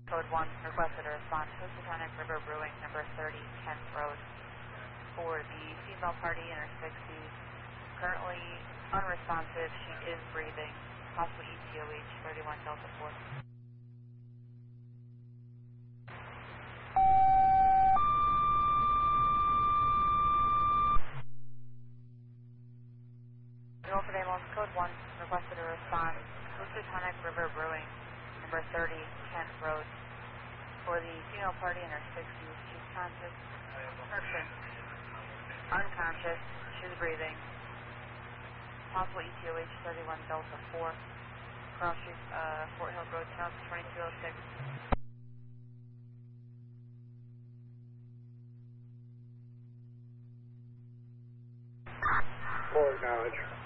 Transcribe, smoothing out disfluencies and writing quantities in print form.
Code 1 requested a response to Housatonic River Brewing, number 30, 10th Road, for the female party in her 60s. Currently unresponsive. She is breathing. Possible ETOH 31 Delta 4. Norfolk Ambulance Code 1 requested a response to Housatonic River Brewing, number 30, 10th Road, for the female party in her 60s. She's conscious, unconscious, she's breathing. Possible ETOH 31 Delta 4, Cross Street, Fort Hill Road, South 2206. Full acknowledge.